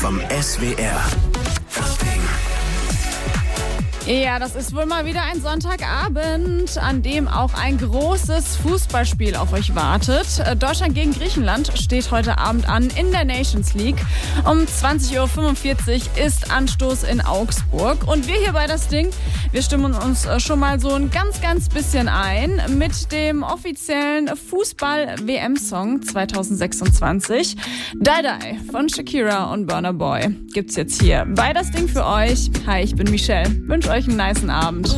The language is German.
vom SWR. Das Ding. Ja, das ist wohl mal wieder ein Sonntagabend, an dem auch ein großes Fußballspiel auf euch wartet. Deutschland gegen Griechenland steht heute Abend an in der Nations League. Um 20.45 Uhr ist Anstoß in Augsburg. Und wir hier bei Das Ding, wir stimmen uns schon mal so ein ganz bisschen ein mit dem offiziellen Fußball-WM-Song 2026. Die Die von Shakira und Burna Boy gibt's jetzt hier bei Das Ding für euch. Hi, ich bin Michelle. Wünsche euch einen nicen Abend.